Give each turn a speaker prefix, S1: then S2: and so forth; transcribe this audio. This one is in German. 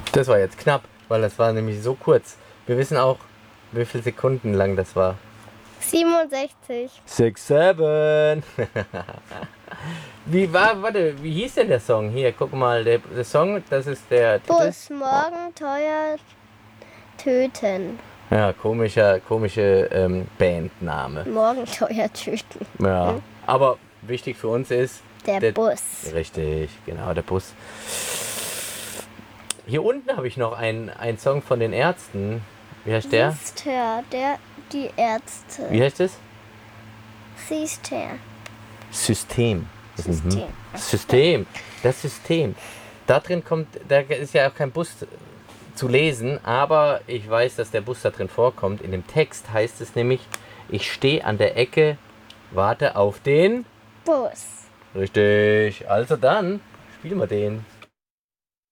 S1: Das war jetzt knapp, weil das war nämlich so kurz. Wir wissen auch, wie viele Sekunden lang das war.
S2: 67.
S1: 6, 7. Warte, wie hieß denn der Song? Hier, guck mal, der Song, das ist der Titel.
S2: Bus, morgen teuer töten.
S1: Ja, komische Bandname.
S2: Morgen teuer töten.
S1: Ja, aber wichtig für uns ist...
S2: Der Bus.
S1: Richtig, genau, der Bus. Hier unten habe ich noch einen Song von den Ärzten. Wie heißt der?
S2: Sister, die Ärzte.
S1: Wie heißt es?
S2: Sister.
S1: System.
S2: System.
S1: System. Das System. Da ist ja auch kein Bus zu lesen, aber ich weiß, dass der Bus da drin vorkommt. In dem Text heißt es nämlich, ich stehe an der Ecke, warte auf den
S2: Bus.
S1: Richtig. Also dann spielen wir den.